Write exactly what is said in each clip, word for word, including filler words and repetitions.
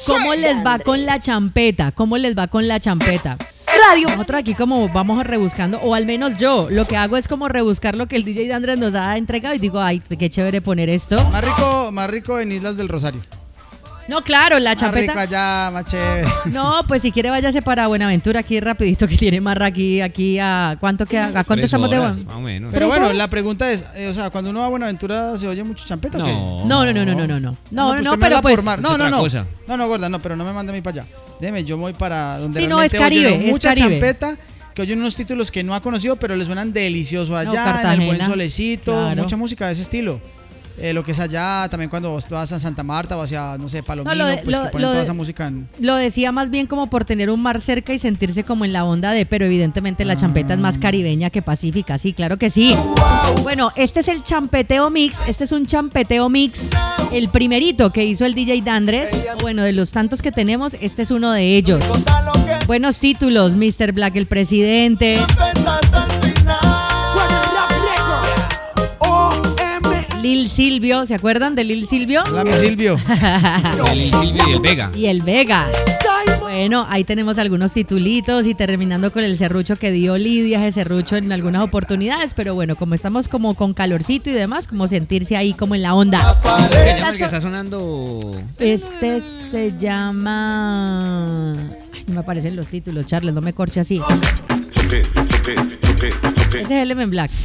¿Cómo les va con la champeta? ¿Cómo les va con la champeta? Radio. Nosotros aquí como vamos rebuscando, o al menos yo, lo que hago es como rebuscar lo que el D J Andrés nos ha entregado y digo, ay, qué chévere poner esto. Más rico, más rico en Islas del Rosario. No, claro, la champeta. Más rico allá, más chévere. No, pues si quiere váyase para Buenaventura aquí rapidito que tiene marra aquí, aquí a ¿cuánto que a cuánto estamos de horas, más o menos. Pero bueno, la pregunta es, eh, o sea, cuando uno va a Buenaventura se oye mucho champeta, ¿o qué? No, no, no, no, no, no, no. No, no, pues no, pero pues no, no, no. No, no, gorda, no, pero no me mande a mí para allá. Déjeme, yo voy para donde sí, realmente no, es Caribe, oye mucha es Caribe. champeta, que oyen unos títulos que no ha conocido, pero le suenan delicioso allá, no, Cartagena, en el buen solecito, claro. Mucha música de ese estilo. Eh, lo que es allá, también cuando vas a Santa Marta o hacia, no sé, Palomino, no, de, pues lo, que ponen toda de, esa música. En... Lo decía más bien como por tener un mar cerca y sentirse como en la onda de, pero evidentemente la ah. champeta es más caribeña que pacífica, sí, claro que sí. Bueno, este es el champeteo mix, este es un champeteo mix, el primerito que hizo el D J Dandres, bueno, de los tantos que tenemos, este es uno de ellos. Buenos títulos, mister Black el Presidente. Lil Silvio, ¿se acuerdan de Lil Silvio? Hola, mi Silvio. Lil Silvio y el Vega. Y el Vega. Bueno, ahí tenemos algunos titulitos y terminando con el serrucho que dio Lidia, ese serrucho en algunas oportunidades, pero bueno, como estamos como con calorcito y demás, como sentirse ahí como en la onda. ¿Qué llama el que está sonando? Este se llama... Ay, no me aparecen los títulos, Charles, no me corche así. Ese es el M Black.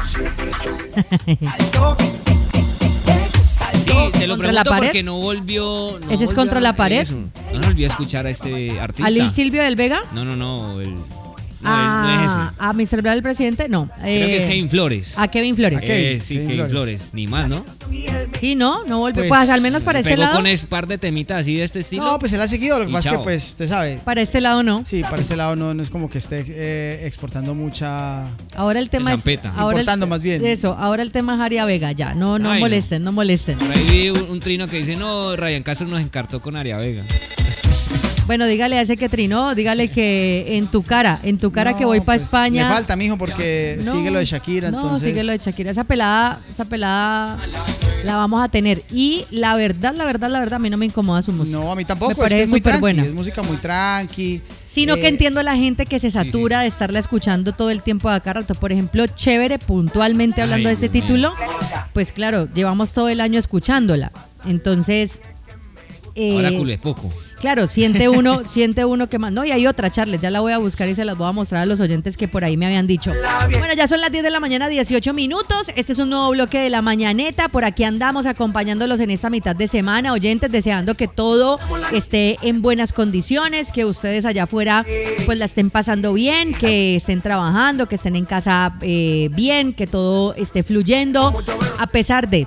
Sí, te lo ¿Contra pregunto la pared? Porque no volvió. No ¿Ese es volvió contra a, la pared? Eso. No se olvidó escuchar a este artista. ¿A Lil Silvio del Vega? No, no, no. El, no, ah, el, no es ese. ¿A mister Black el Presidente? No. Creo eh, que es Kevin Flores. ¿A Kevin Flores? ¿A Kevin? Eh, sí, Kevin, Kevin Flores. Flores. Ni más, ¿no? Sí, no, no volvió. Pues, Pues, pues al menos para este pegó lado. con ese par de temitas así de este estilo. No, pues él ha seguido, lo que Y pasa es que, chao. pues, usted sabe. Para este lado no. Sí, para este lado no, no es como que esté eh, exportando mucha... Ahora el tema es... champeta. Ahora Importando el, más bien. Eso, ahora el tema es Aria Vega, ya. No, no Ay, molesten, no, no molesten. Por ahí vi un, un trino que dice, no, Ryan Castro nos encartó con Aria Vega. Bueno, dígale a ese que trinó, dígale que en tu cara, en tu cara No, que voy para pues, España. Le falta, mijo, porque No, sigue lo de Shakira, no, entonces... sigue lo de Shakira. Esa pelada, esa pelada la vamos a tener. Y la verdad, la verdad, la verdad, a mí no me incomoda su música. No, a mí tampoco, Me es que parece es muy súper tranqui, buena. es música muy tranqui. Sino eh, que entiendo a la gente que se satura sí. de estarla escuchando todo el tiempo de acá rato. Por ejemplo, Chévere, puntualmente hablando Ay, de ese Dios título, pues claro, llevamos todo el año escuchándola. Entonces... Eh, Ahora culé poco. Claro, siente uno, siente uno que más. No, y hay otra, Charles, ya la voy a buscar y se las voy a mostrar a los oyentes que por ahí me habían dicho. Bueno, ya son las diez de la mañana, dieciocho minutos. Este es un nuevo bloque de La Mañaneta. Por aquí andamos acompañándolos en esta mitad de semana. Oyentes, deseando que todo esté en buenas condiciones, que ustedes allá afuera pues la estén pasando bien, que estén trabajando, que estén en casa eh, bien, que todo esté fluyendo. A pesar de,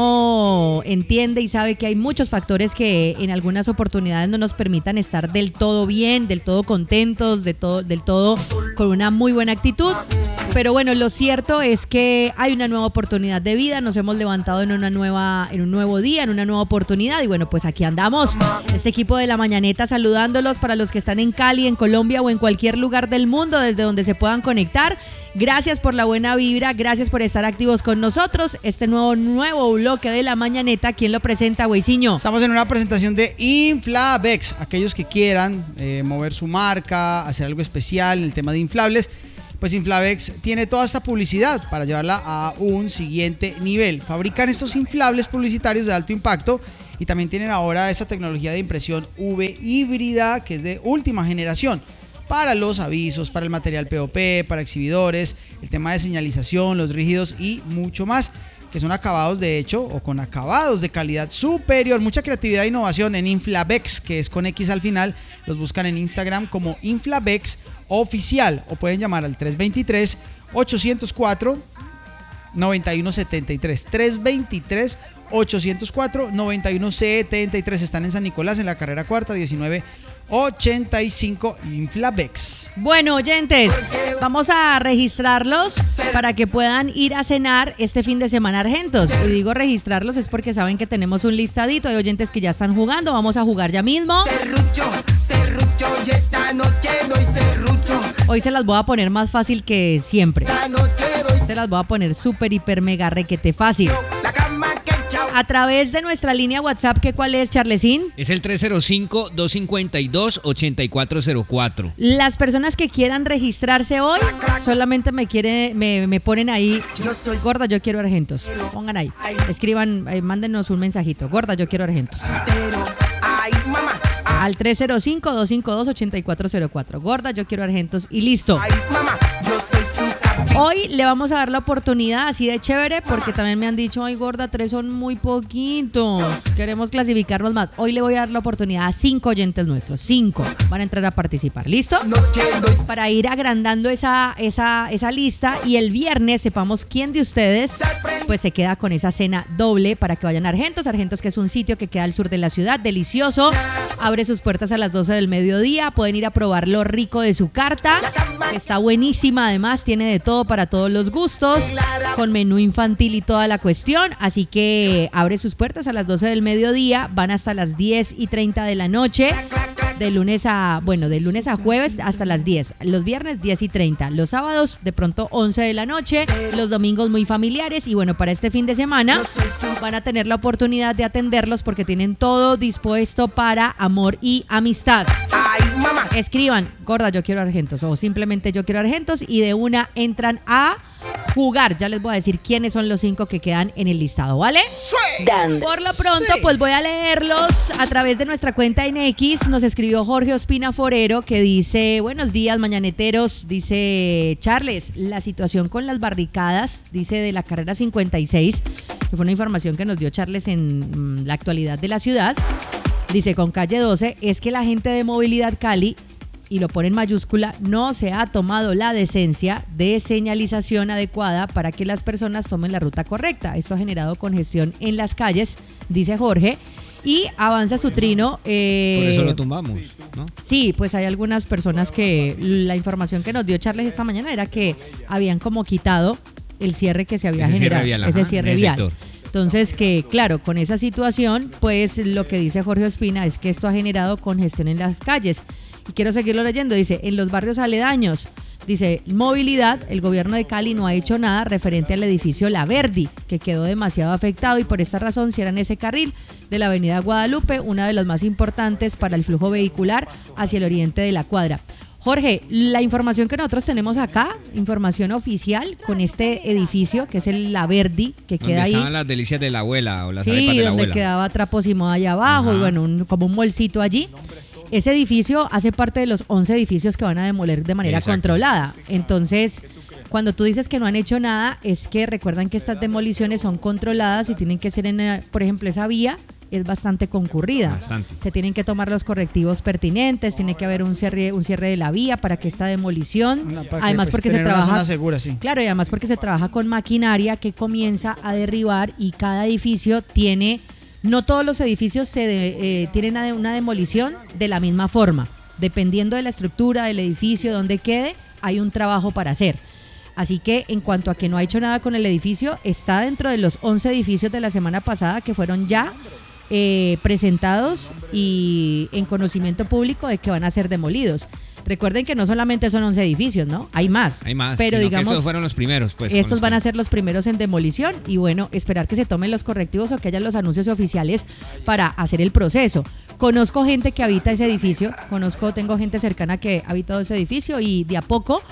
uno entiende y sabe que hay muchos factores que en algunas oportunidades no nos permitan estar del todo bien, del todo contentos, de todo, del todo con una muy buena actitud. Pero bueno, lo cierto es que hay una nueva oportunidad de vida, nos hemos levantado en una nueva, en un nuevo día, en una nueva oportunidad y bueno, pues aquí andamos, este equipo de La Mañaneta saludándolos para los que están en Cali, en Colombia o en cualquier lugar del mundo desde donde se puedan conectar. Gracias por la buena vibra, gracias por estar activos con nosotros. Este nuevo nuevo bloque de La Mañaneta, ¿quién lo presenta, Güeyciño? Estamos en una presentación de Inflabex. Aquellos que quieran eh, mover su marca, hacer algo especial en el tema de inflables, pues Inflabex tiene toda esta publicidad para llevarla a un siguiente nivel. Fabrican estos inflables publicitarios de alto impacto y también tienen ahora esa tecnología de impresión U V híbrida que es de última generación. Para los avisos, para el material P O P, para exhibidores, el tema de señalización, los rígidos y mucho más, que son acabados de hecho o con acabados de calidad superior. Mucha creatividad e innovación en Inflabex, que es con X al final. Los buscan en Instagram como Inflabex Oficial o pueden llamar al tres dos tres, ocho cero cuatro, nueve uno siete tres. tres dos tres, ocho cero cuatro, nueve uno siete tres. Están en San Nicolás, en la carrera cuarta, diecinueve ochenta y cinco, Inflabex. Bueno, oyentes, vamos a registrarlos para que puedan ir a cenar este fin de semana Argentos. Y digo registrarlos es porque saben que tenemos un listadito de oyentes que ya están jugando. Vamos a jugar ya mismo. Serrucho, serrucho, y esta noche doy serrucho. Hoy se las voy a poner más fácil que siempre. Esta noche doy Se las voy a poner súper, hiper, mega, requete fácil. la cama que chao a través de nuestra línea WhatsApp, ¿qué cuál es, Charlesín? Es el tres cero cinco, dos cinco dos, ocho cuatro cero cuatro. Las personas que quieran registrarse hoy solamente me quiere, me, me ponen ahí, gorda, yo quiero Argentos. Pongan ahí, escriban, eh, mándenos un mensajito, gorda, yo quiero Argentos. Al tres cero cinco, dos cinco dos, ocho cuatro cero cuatro. Gorda, yo quiero Argentos y listo. Hoy le vamos a dar la oportunidad así de chévere porque también me han dicho, ay gorda, tres son muy poquitos, queremos clasificarnos más. Hoy le voy a dar la oportunidad a cinco oyentes nuestros, cinco van a entrar a participar, ¿listo? Para ir agrandando esa, esa, esa lista y el viernes sepamos quién de ustedes pues se queda con esa cena doble para que vayan a Argentos. Argentos, que es un sitio que queda al sur de la ciudad, delicioso, abre sus puertas a las doce del mediodía, pueden ir a probar lo rico de su carta, está buenísima, además tiene de todo para todos los gustos, con menú infantil y toda la cuestión, así que abre sus puertas a las doce del mediodía, van hasta las diez y treinta de la noche, de lunes a, bueno, de lunes a jueves hasta las diez, los viernes diez y treinta, los sábados de pronto once de la noche, los domingos muy familiares y bueno, para este fin de semana van a tener la oportunidad de atenderlos porque tienen todo dispuesto para amor y amistad. Escriban, gorda, yo quiero Argentos o simplemente yo quiero Argentos y de una entran a jugar. Ya les voy a decir quiénes son los cinco que quedan en el listado, ¿vale? Por lo pronto, pues voy a leerlos a través de nuestra cuenta en X. Nos escribió Jorge Ospina Forero que dice, buenos días mañaneteros, dice Charles, la situación con las barricadas, dice de la carrera cincuenta y seis, que fue una información que nos dio Charles en mm, la actualidad de la ciudad. Dice, con calle doce, es que la gente de Movilidad Cali, y lo pone en mayúscula, no se ha tomado la decencia de señalización adecuada para que las personas tomen la ruta correcta. Esto ha generado congestión en las calles, dice Jorge, y avanza su trino. Eh, Por eso lo tumbamos, ¿no? Sí, pues hay algunas personas que la información que nos dio Charles esta mañana era que habían como quitado el cierre que se había ese generado, cierre vial, ese ajá, cierre en ese vial. sector. Entonces, que claro, con esa situación, pues lo que dice Jorge Ospina es que esto ha generado congestión en las calles. Y quiero seguirlo leyendo, dice, en los barrios aledaños, dice, movilidad, el gobierno de Cali no ha hecho nada referente al edificio La Verdi, que quedó demasiado afectado y por esta razón cierran ese carril de la avenida Guadalupe, una de las más importantes para el flujo vehicular hacia el oriente de la cuadra. Jorge, la información que nosotros tenemos acá, información oficial con este edificio que es el La Verdi, que donde queda ahí. estaban las delicias de la abuela o las Sí, arepas de la donde abuela. quedaba Trapos y Moda allá abajo. Ajá. Y bueno, un- como un molcito allí. Ese edificio hace parte de los once edificios que van a demoler de manera Exacto. controlada. Entonces, cuando tú dices que no han hecho nada, es que recuerdan que estas demoliciones son controladas y tienen que ser en, eh, por ejemplo, esa vía es bastante concurrida. Bastante. Se tienen que tomar los correctivos pertinentes, tiene que haber un cierre, un cierre de la vía para que esta demolición, Una- para que, además pues, porque se tener una trabaja zona segura, sí. Claro, y además porque se trabaja con maquinaria que comienza a derribar y cada edificio tiene, no todos los edificios se de- eh, tienen una, una demolición de la misma forma. Dependiendo de la estructura del edificio, donde quede, hay un trabajo para hacer. Así que en cuanto a que no ha hecho nada con el edificio, está dentro de los once edificios de la semana pasada que fueron ya eh, presentados y en conocimiento público de que van a ser demolidos. Recuerden que no solamente son once edificios, ¿no? Hay más. Hay más, Pero sino que digamos, estos fueron los primeros. Pues, estos con los van a primeros. ser los primeros en demolición y bueno, esperar que se tomen los correctivos o que haya los anuncios oficiales para hacer el proceso. Conozco gente que habita ese edificio, conozco, tengo gente cercana que ha habitado ese edificio y de a poco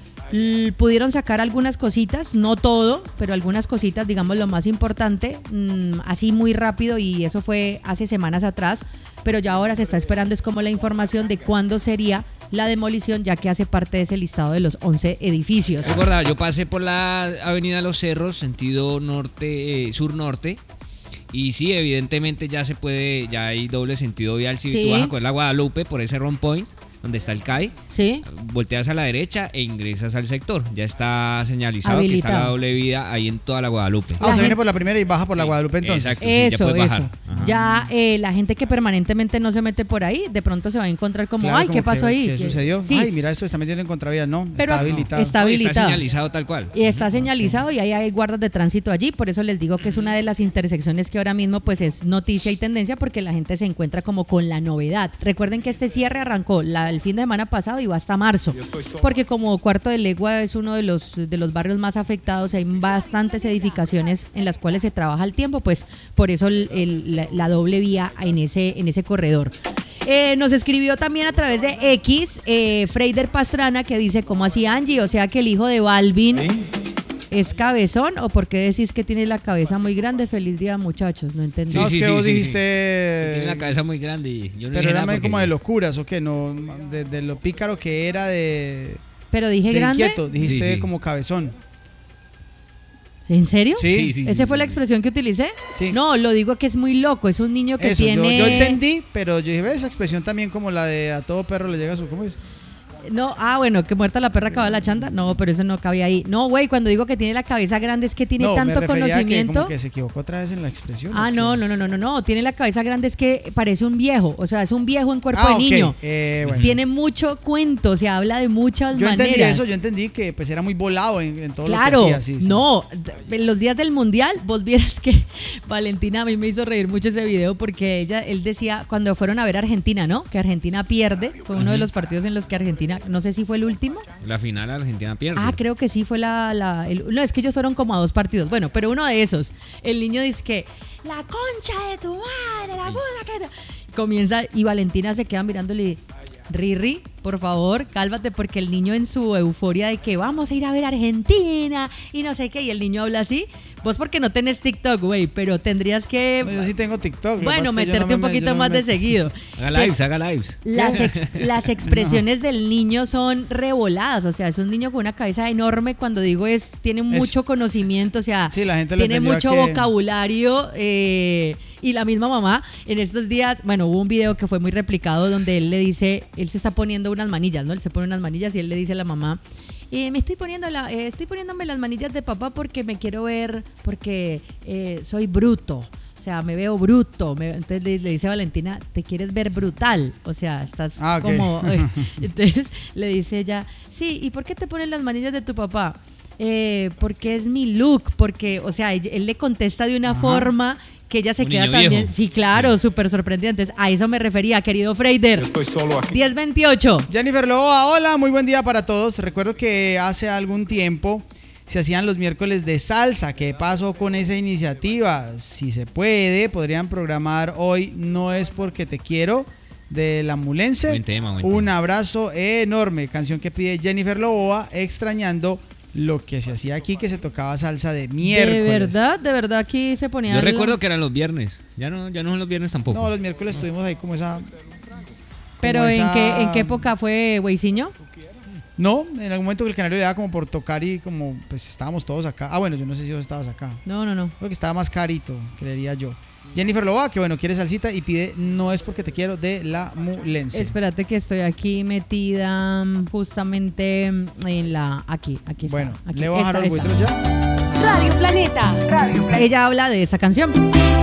l- pudieron sacar algunas cositas, no todo, pero algunas cositas, digamos lo más importante, mm, así muy rápido y eso fue hace semanas atrás, pero ya ahora se está esperando es como la información de cuándo sería la demolición, ya que hace parte de ese listado de los once edificios. Es verdad, yo pasé por la avenida Los Cerros, sentido norte, eh, sur-norte, y sí, evidentemente ya se puede, ya hay doble sentido vial. Si Sí. tú vas a coger la Guadalupe por ese Ron Point, donde está el C A I, ¿Sí? volteas a la derecha e ingresas al sector. Ya está señalizado que Habilitado. está la doble vía ahí en toda la Guadalupe. Ah, o La sea, viene gente- por la primera y baja por la Sí, Guadalupe entonces. exacto. Sí, ya Eso, puedes eso. bajar. Ajá. Ya eh, la gente que permanentemente no se mete por ahí, de pronto se va a encontrar como, Claro, ay, como ¿qué pasó que- ahí? ¿Qué ¿Qué- sucedió? Sí, Ay, mira, eso está metiendo en contravía. No, Pero está habilitado. está No, y habilitado. está señalizado tal cual. Y está señalizado y ahí hay guardas de tránsito allí, por eso les digo que es una de las intersecciones que ahora mismo pues es noticia y tendencia porque la gente se encuentra como con la novedad. Recuerden que este cierre arrancó la- el fin de semana pasado y va hasta marzo. Porque como Cuarto de Legua es uno de los, de los barrios más afectados, hay bastantes edificaciones en las cuales se trabaja al tiempo, pues por eso el, el, la, la doble vía en ese, en ese corredor. Eh, nos escribió también a través de X, eh, Freider Pastrana, que dice, ¿cómo así, Angie? O sea que el hijo de Balvin es cabezón, ¿o por qué decís que tiene la cabeza muy grande? Feliz día, muchachos, no entendí. Sí, No, sí, es que sí, vos sí, dijiste... Tiene la cabeza muy grande y yo no Pero dije era nada medio porque- como de locuras, ¿o qué? No, de, de lo pícaro que era, de, Pero dije de grande. inquieto. Dijiste Sí, sí. como cabezón. ¿En serio? Sí. Sí, sí, ¿Esa sí, fue sí, la sí. expresión que utilicé? Sí. No, lo digo que es muy loco, es un niño que Eso, yo- tiene... yo, entendí, pero yo dije, ¿ves? Esa expresión también como la de a todo perro le llega su... ¿Cómo es? No, ah, bueno, que muerta la perra acaba la chanda. No, pero eso no cabía ahí. No, güey, cuando digo que tiene la cabeza grande es que tiene No, me tanto refería a que conocimiento. como que se equivocó otra vez en la expresión. Ah, ¿o no, qué? no, no, no, no, no. Tiene la cabeza grande es que parece un viejo. O sea, es un viejo en cuerpo Ah, de ok. niño. Eh, bueno. Tiene mucho cuento, se habla de muchas Yo maneras. entendí eso, yo entendí que pues era muy volado en, en todo Claro, lo que hacía. Sí, sí. no, en los días del mundial, vos vieras que Valentina a mí me hizo reír mucho ese video porque ella, él decía, cuando fueron a ver a Argentina, ¿no? Que Argentina pierde, fue uno de los partidos en los que Argentina, no sé si fue el último. La final Argentina pierde. Ah, creo que sí fue la, la el- no, es que ellos fueron como a dos partidos, bueno, pero uno de esos, el niño dice que, la concha de tu madre, la puta que te-". Comienza y Valentina se queda mirándole, Riri, por favor, cálmate, porque el niño en su euforia de que vamos a ir a ver a Argentina y no sé qué, y el niño habla así. Vos porque no tenés TikTok, güey, pero tendrías que, No, yo sí tengo TikTok. lo que bueno, pasa es que yo meterte no un me- poquito yo no más me de meto. seguido. Haga Que lives, es- haga lives. las, ex- las expresiones del niño son revoladas, o sea, es un niño con una cabeza enorme, cuando digo es, tiene mucho conocimiento, o sea, Sí, la gente lo tiene entendió a mucho que- vocabulario, eh, y la misma mamá, en estos días, bueno, hubo un video que fue muy replicado donde él le dice, él se está poniendo unas manillas, ¿no? Él se pone unas manillas y él le dice a la mamá, eh, me estoy poniendo la, eh, estoy poniéndome las manillas de papá porque me quiero ver, porque eh, soy bruto. O sea, me veo bruto. Me- entonces le, le dice a Valentina, te quieres ver brutal. O sea, estás Ah, ok. como... eh, entonces le dice ella, sí, ¿y por qué te ponen las manillas de tu papá? Eh, porque es mi look. Porque, o sea, él, él le contesta de una Ajá. forma que ella se Un queda niño también... viejo. Sí, claro, súper sorprendida. Entonces, a eso me refería, querido Freider. diez veintiocho. Jennifer Loa, hola, muy buen día para todos. Recuerdo que hace algún tiempo se hacían los miércoles de salsa. ¿Qué pasó con esa iniciativa? Si se puede, podrían programar hoy No es porque te quiero de La Mulense. Buen tema, buen Un tema. abrazo enorme. Canción que pide Jennifer Loa, extrañando lo que se hacía aquí, que se tocaba salsa de miércoles. De verdad, de verdad aquí se ponía... Yo la- recuerdo que eran los viernes. Ya no, ya no son los viernes tampoco. No, los miércoles estuvimos ahí como esa... Pero como ¿en esa- qué, ¿en qué época fue Weissiño? No, en algún momento que el canario le daba como por tocar y como pues estábamos todos acá. Ah, bueno, yo no sé si vos estabas acá. No, no, no. Creo que estaba más carito, creería yo. Jennifer Loa, que bueno, quiere salsita y pide No es porque te quiero de La Mulense. Espérate que estoy aquí metida mm, justamente mm, en la... Aquí, aquí está. Bueno, aquí, le voy a bajar esta, los esta. buitres ya. Radio Planeta. Radio Planeta. Ella habla de esa canción.